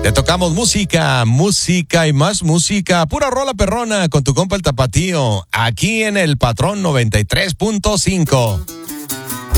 Te tocamos música, música y más música. Pura rola perrona con tu compa el Tapatío. Aquí en el Patrón 93.5.